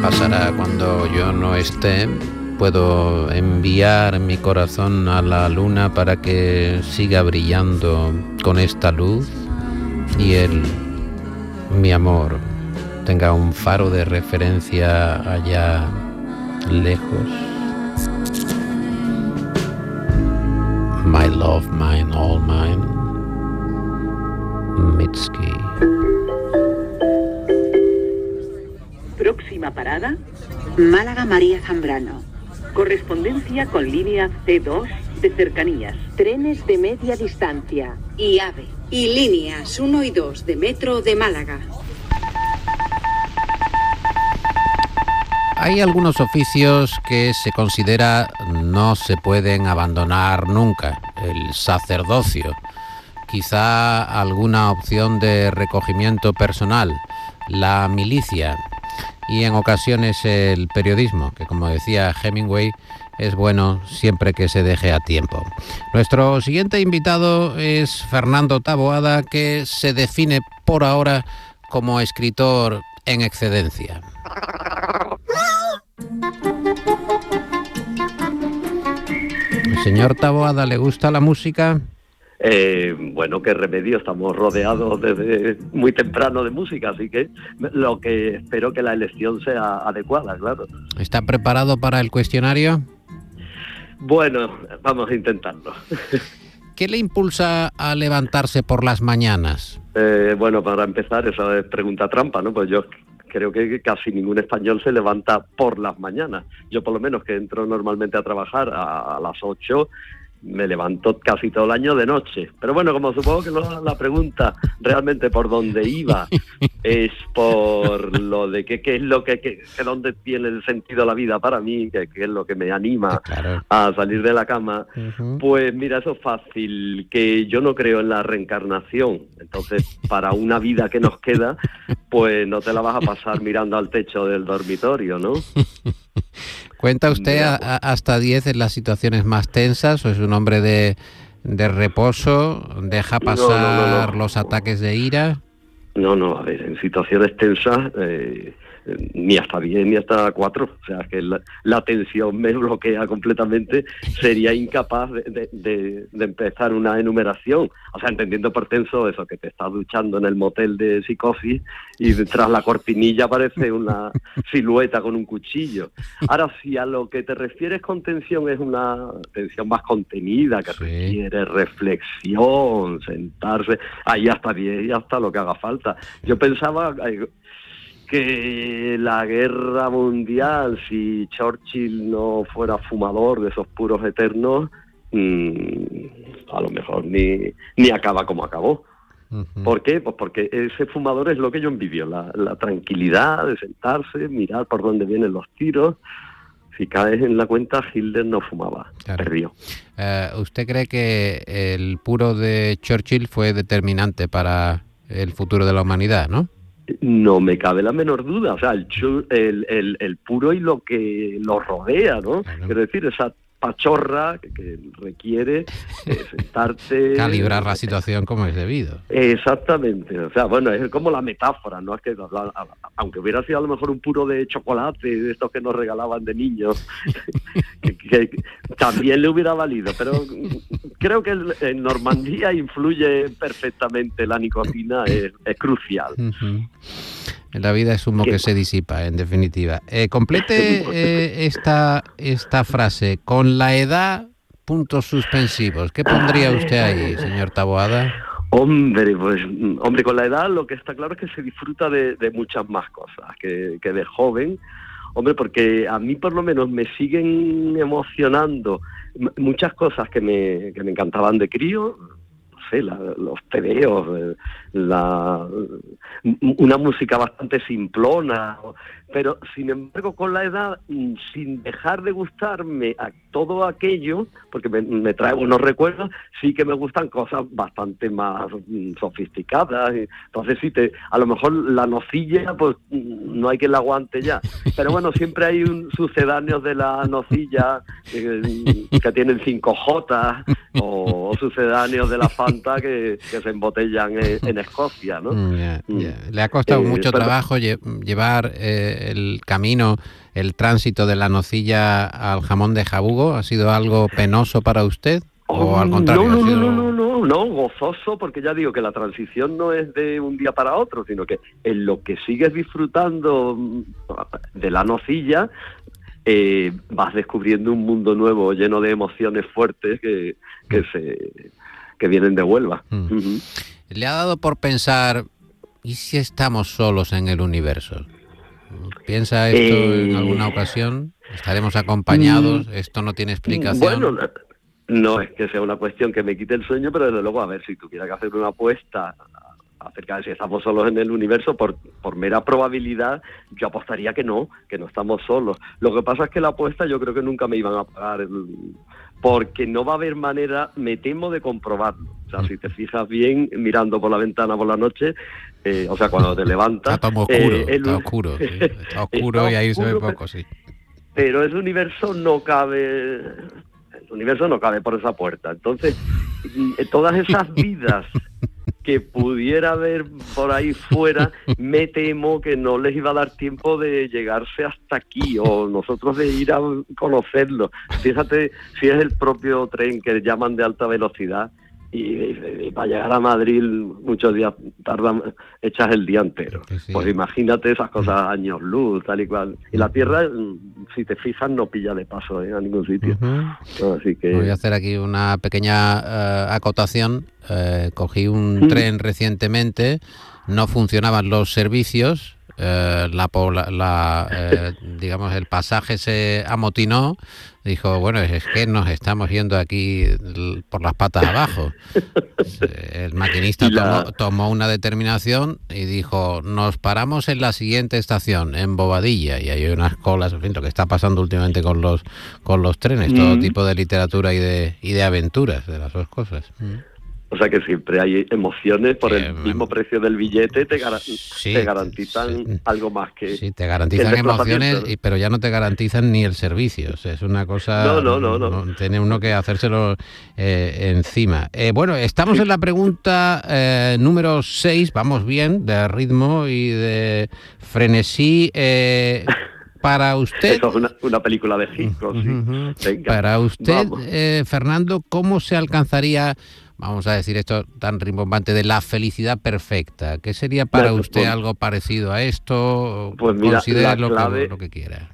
pasará cuando yo no esté? ¿Puedo enviar mi corazón a la luna para que siga brillando con esta luz? Y mi amor, tenga un faro de referencia allá lejos. My love, mine, all mine. Mitski. Próxima parada, Málaga María Zambrano. Correspondencia con línea C2 de cercanías. Trenes de media distancia y AVE. Y líneas 1 y 2 de metro de Málaga. Hay algunos oficios que se considera no se pueden abandonar nunca. El sacerdocio, quizá alguna opción de recogimiento personal, la milicia y en ocasiones el periodismo, que como decía Hemingway, es bueno siempre que se deje a tiempo. Nuestro siguiente invitado es Fernando Taboada, que se define por ahora como escritor en excedencia. Señor Taboada, ¿le gusta la música? Bueno, qué remedio, estamos rodeados desde muy temprano de música, así que lo que espero que la elección sea adecuada, claro. ¿Está preparado para el cuestionario? Bueno, vamos a intentarlo. ¿Qué le impulsa a levantarse por las mañanas? Bueno, para empezar, esa es pregunta trampa, ¿no? Pues yo creo que casi ningún español se levanta por las mañanas. Yo por lo menos, que entro normalmente a trabajar a las 8, me levanto casi todo el año de noche. Pero bueno, como supongo que la pregunta realmente por dónde iba es por lo de qué es lo que dónde tiene el sentido la vida para mí, qué es lo que me anima a salir de la cama. Pues mira, eso es fácil, que yo no creo en la reencarnación. Entonces, para una vida que nos queda, pues no te la vas a pasar mirando al techo del dormitorio, ¿no? ¿Cuenta usted hasta 10 en las situaciones más tensas o es un hombre de reposo? ¿Deja pasar los ataques de ira? No, a ver, en situaciones tensas ni hasta 10 ni hasta 4, o sea, que la tensión me bloquea completamente, sería incapaz de empezar una enumeración, o sea, entendiendo por tenso eso, que te estás duchando en el motel de Psicosis y detrás la cortinilla aparece una silueta con un cuchillo. Ahora, si a lo que te refieres con tensión es una tensión más contenida, que requiere reflexión, sentarse, ahí hasta 10 y hasta lo que haga falta. Yo pensaba que la guerra mundial, si Churchill no fuera fumador de esos puros eternos, a lo mejor ni acaba como acabó. ¿Por qué? Pues porque ese fumador es lo que yo envidio, la tranquilidad de sentarse, mirar por dónde vienen los tiros. Si caes en la cuenta, Hitler no fumaba, perdió. ¿Usted cree que el puro de Churchill fue determinante para el futuro de la humanidad, no? No me cabe la menor duda, o sea, el puro y lo que lo rodea, ¿no? Claro. Quiero decir, esa pachorra que requiere sentarte... calibrar la situación como es debido. Exactamente, o sea, bueno, es como la metáfora, ¿no? Es que aunque hubiera sido a lo mejor un puro de chocolate, de estos que nos regalaban de niños, que también le hubiera valido, pero creo que en Normandía influye perfectamente la nicotina, es crucial. La vida es humo que se disipa, en definitiva. Complete esta frase. Con la edad, puntos suspensivos. ¿Qué pondría usted ahí, señor Taboada? Hombre, con la edad lo que está claro es que se disfruta de muchas más cosas que de joven. Hombre, porque a mí por lo menos me siguen emocionando muchas cosas que me encantaban de crío. Los tebeos, una música bastante simplona, pero sin embargo con la edad, sin dejar de gustarme a todo aquello, porque me trae unos recuerdos, sí que me gustan cosas bastante más sofisticadas. Entonces a lo mejor la nocilla, pues no hay quien la aguante ya, pero bueno, siempre hay sucedáneos de la nocilla que tienen 5 Jotas, o sucedáneos de la Fanta contar que se embotellan en Escocia, ¿no? Le ha costado mucho trabajo llevar el camino, el tránsito de la nocilla al jamón de jabugo. ¿Ha sido algo penoso para usted? ¿O al contrario? No, gozoso, porque ya digo que la transición no es de un día para otro, sino que en lo que sigues disfrutando de la nocilla, vas descubriendo un mundo nuevo lleno de emociones fuertes que vienen de Huelva. ¿Le ha dado por pensar, ¿y si estamos solos en el universo? ¿Piensa esto en alguna ocasión? ¿Estaremos acompañados? ¿Esto no tiene explicación? Bueno, no es que sea una cuestión que me quite el sueño, pero desde luego, a ver, si tuviera que hacer una apuesta acerca de si estamos solos en el universo, por mera probabilidad, yo apostaría que no estamos solos. Lo que pasa es que la apuesta yo creo que nunca me iban a pagar, porque no va a haber manera, me temo, de comprobarlo. O sea, si te fijas bien, mirando por la ventana por la noche, o sea, cuando te levantas... Está oscuro, sí. Está oscuro y ahí se ve poco, sí. Pero el universo no cabe... El universo no cabe por esa puerta. Entonces, todas esas vidas que pudiera haber por ahí fuera, me temo que no les iba a dar tiempo de llegarse hasta aquí, o nosotros de ir a conocerlo. Fíjate si es el propio tren que llaman de alta velocidad, y para llegar a Madrid muchos días tardan, echas el día entero. Sí. Pues imagínate esas cosas, años luz, tal y cual. Y la Tierra, si te fijas, no pilla de paso a ningún sitio. Así que... Voy a hacer aquí una pequeña acotación. Cogí un tren recientemente, no funcionaban los servicios, digamos, el pasaje se amotinó, dijo, bueno, es que nos estamos yendo aquí por las patas abajo. El maquinista tomó una determinación y dijo, nos paramos en la siguiente estación, en Bobadilla, y hay unas colas, en fin, lo que está pasando últimamente con los trenes, todo tipo de literatura y de aventuras, de las dos cosas. O sea que siempre hay emociones por el mismo precio del billete, te garantizan algo más que... Sí, te garantizan emociones, ¿no? Pero ya no te garantizan ni el servicio. O sea, es una cosa... No. Tiene uno que hacérselo encima. Bueno, estamos en la pregunta número 6, vamos bien, de ritmo y de frenesí. Para usted... Eso es una película de Hitchcock, sí. Venga, para usted, Fernando, ¿cómo se alcanzaría... Vamos a decir esto tan rimbombante, de la felicidad perfecta? ¿Qué sería para usted algo parecido a esto? Pues mira, considere lo que quiera.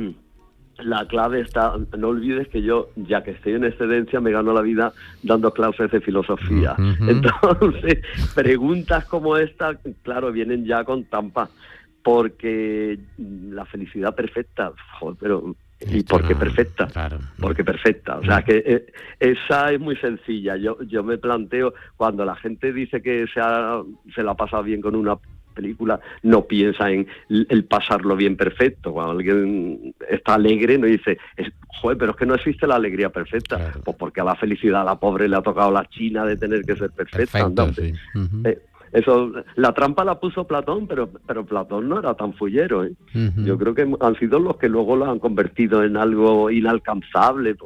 La clave está, no olvides que yo, ya que estoy en excedencia, me gano la vida dando clases de filosofía. Entonces, preguntas como esta, claro, vienen ya con trampa, porque la felicidad perfecta, joder, pero... ¿Y por qué perfecta? Claro. Porque perfecta. O sea, que esa es muy sencilla. Yo me planteo, cuando la gente dice que se la ha pasado bien con una película, no piensa en el pasarlo bien perfecto. Cuando alguien está alegre, no dice, joder, pero es que no existe la alegría perfecta. Claro. Pues porque a la felicidad, a la pobre le ha tocado la china de tener que ser perfecta. Perfecto, sí. Eso, la trampa la puso Platón, pero Platón no era tan fullero, ¿eh? Yo creo que han sido los que luego lo han convertido en algo inalcanzable.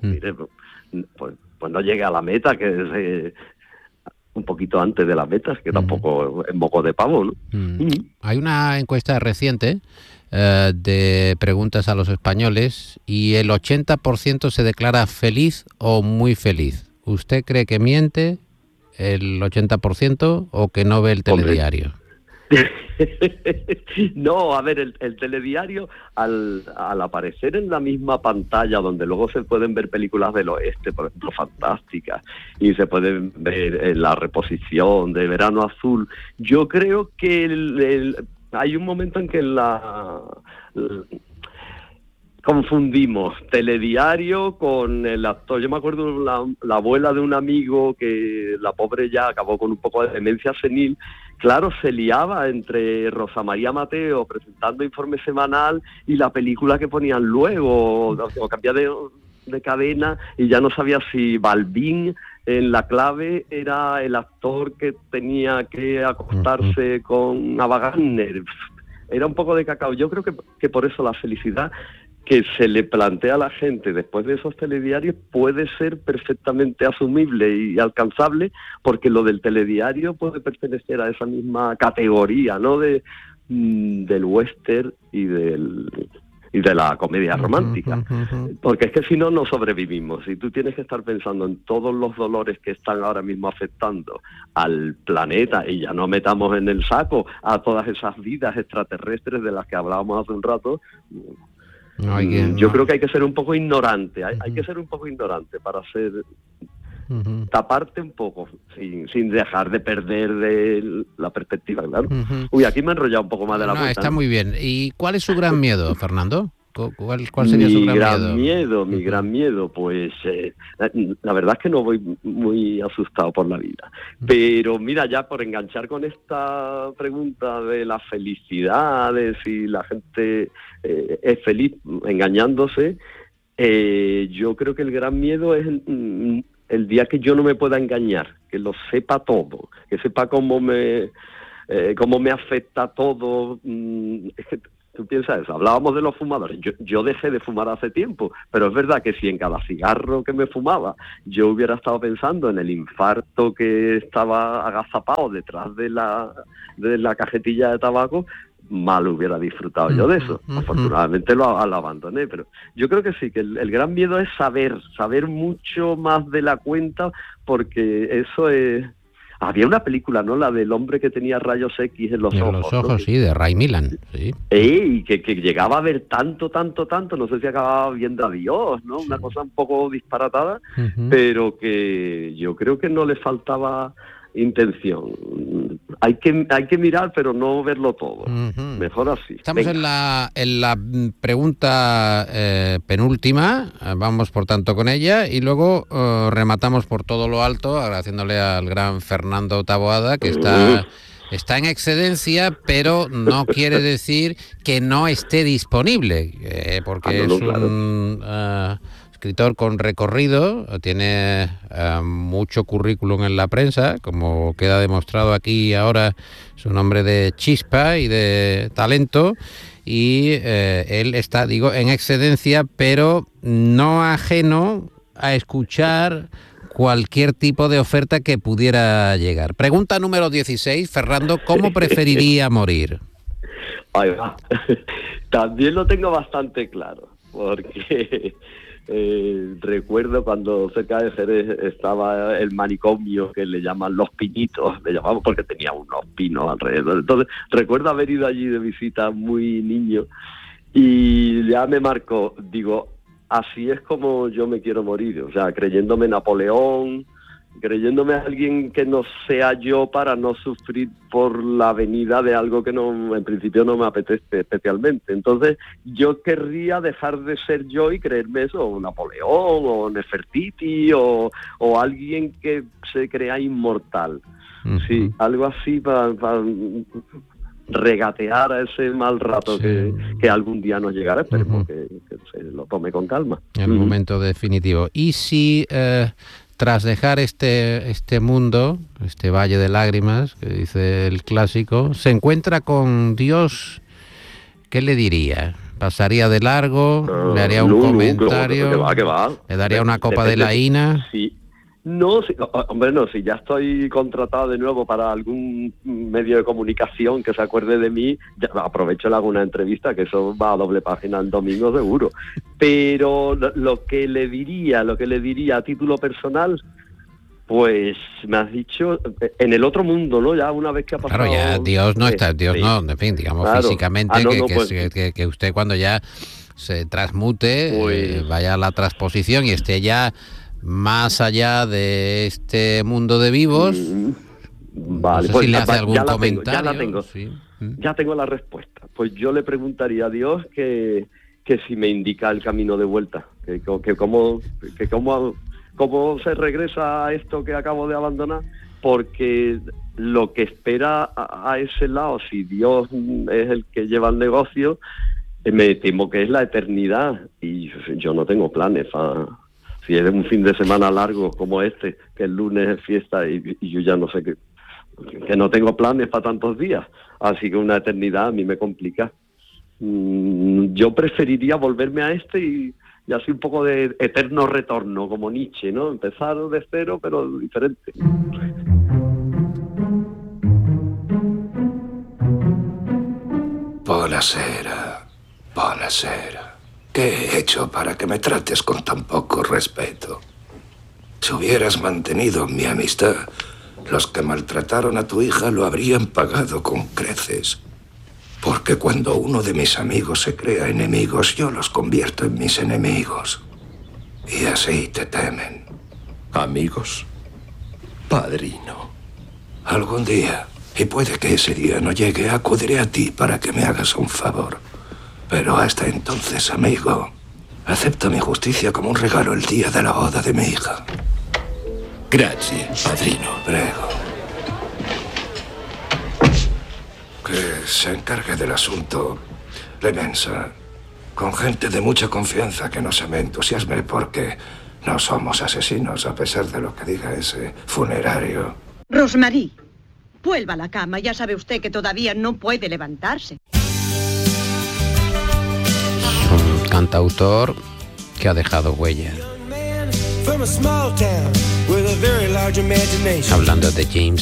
Pues no llegue a la meta, que es un poquito antes de la meta, que tampoco es moco de pavo, ¿no? Hay una encuesta reciente de preguntas a los españoles y el 80% se declara feliz o muy feliz. ¿Usted cree que miente el 80% o que no ve el telediario? No, a ver, el telediario, al aparecer en la misma pantalla donde luego se pueden ver películas del oeste, por ejemplo, fantásticas, y se pueden ver en la reposición de Verano Azul, yo creo que hay un momento en que confundimos telediario con el actor. Yo me acuerdo la abuela de un amigo que la pobre ya acabó con un poco de demencia senil. Claro, se liaba entre Rosa María Mateo presentando informe semanal y la película que ponían luego, o cambiaba de cadena, y ya no sabía si Balbín en La Clave era el actor que tenía que acostarse con Ava Gardner. Era un poco de cacao. Yo creo que por eso la felicidad que se le plantea a la gente después de esos telediarios puede ser perfectamente asumible y alcanzable, porque lo del telediario puede pertenecer a esa misma categoría, ¿no? Del western y de la comedia romántica. Porque es que si no, no sobrevivimos. Y tú tienes que estar pensando en todos los dolores que están ahora mismo afectando al planeta, y ya no metamos en el saco a todas esas vidas extraterrestres de las que hablábamos hace un rato. Yo creo que hay que ser un poco ignorante, hay que ser un poco ignorante para taparte un poco, sin dejar de perder de la perspectiva, claro. Uy, aquí me he enrollado un poco más de la cuenta. Está muy bien. ¿Y cuál es su gran miedo, Fernando? ¿Cuál sería su gran miedo? Mi gran miedo, pues la verdad es que no voy muy asustado por la vida. Pero mira, ya por enganchar con esta pregunta de la felicidad, de si la gente es feliz engañándose, yo creo que el gran miedo es el día que yo no me pueda engañar, que lo sepa todo, que sepa cómo me afecta todo. Es que tú piensas eso, hablábamos de los fumadores, yo dejé de fumar hace tiempo, pero es verdad que si en cada cigarro que me fumaba yo hubiera estado pensando en el infarto que estaba agazapado detrás de la cajetilla de tabaco, mal hubiera disfrutado yo de eso. Afortunadamente lo abandoné, pero yo creo que sí, que el gran miedo es saber mucho más de la cuenta, porque eso es... Había una película, ¿no? La del hombre que tenía rayos X en los ojos. En los ojos, ¿no? Sí, de Ray Milland, sí. Y que llegaba a ver tanto, no sé si acababa viendo a Dios, ¿no? Sí. Una cosa un poco disparatada, pero que yo creo que no le faltaba intención. Hay que mirar, pero no verlo todo. Mejor así. Estamos en la pregunta penúltima, vamos por tanto con ella, y luego rematamos por todo lo alto, agradeciéndole al gran Fernando Taboada, que está en excedencia, pero no quiere decir que no esté disponible, porque es un escritor con recorrido, tiene mucho currículum en la prensa, como queda demostrado aquí ahora, es un hombre de chispa y de talento, y él está, digo, en excedencia, pero no ajeno a escuchar cualquier tipo de oferta que pudiera llegar. Pregunta número 16, Fernando, ¿cómo preferiría morir? Ahí va. También lo tengo bastante claro, porque recuerdo cuando cerca de Jerez estaba el manicomio que le llaman Los Pinitos, le llamamos porque tenía unos pinos alrededor. Entonces recuerdo haber ido allí de visita muy niño y ya me marcó, digo, así es como yo me quiero morir, o sea, creyéndome Napoleón, creyéndome a alguien que no sea yo, para no sufrir por la venida de algo que no, en principio no me apetece especialmente. Entonces yo querría dejar de ser yo y creerme eso, Napoleón o Nefertiti o alguien que se crea inmortal. Sí, algo así para regatear a ese mal rato que algún día nos llegará. Esperemos que se lo tome con calma. El momento definitivo. Y si tras dejar este mundo, este valle de lágrimas, que dice el clásico, se encuentra con Dios, ¿qué le diría? ¿Pasaría de largo? ¿Le haría un comentario? Que va. ¿Le daría una copa de la ina? Sí. No, hombre, no, si ya estoy contratado de nuevo para algún medio de comunicación que se acuerde de mí, ya aprovecho y le hago una entrevista, que eso va a doble página el domingo seguro. Pero lo que le diría a título personal, pues me has dicho, en el otro mundo, ¿no? Ya una vez que ha pasado... Claro, ya Dios no está, Dios no, en fin, digamos, claro, físicamente, que usted cuando ya se transmute, pues, vaya a la transposición y esté ya más allá de este mundo de vivos. Vale, no sé pues si le hace algún comentario. Ya la tengo. Sí. Ya tengo la respuesta. Pues yo le preguntaría a Dios que si me indica el camino de vuelta, que cómo se regresa a esto que acabo de abandonar, porque lo que espera a ese lado, si Dios es el que lleva el negocio, me temo que es la eternidad, y yo no tengo planes si es un fin de semana largo como este, que el lunes es fiesta y yo ya no sé que no tengo planes para tantos días, así que una eternidad a mí me complica. Yo preferiría volverme a este y así un poco de eterno retorno, como Nietzsche, ¿no? Empezar de cero, pero diferente. Buonasera. ¿Qué he hecho para que me trates con tan poco respeto? Si hubieras mantenido mi amistad, los que maltrataron a tu hija lo habrían pagado con creces. Porque cuando uno de mis amigos se crea enemigos, yo los convierto en mis enemigos. Y así te temen. ¿Amigos? Padrino. Algún día, y puede que ese día no llegue, acudiré a ti para que me hagas un favor. Pero hasta entonces, amigo, acepta mi justicia como un regalo el día de la boda de mi hija. Grazie, padrino. Prego. Que se encargue del asunto Clemenza, con gente de mucha confianza que no se me entusiasme porque no somos asesinos a pesar de lo que diga ese funerario. Rosmarie, vuelva a la cama. Ya sabe usted que todavía no puede levantarse. Un cantautor que ha dejado huella. Hablando de James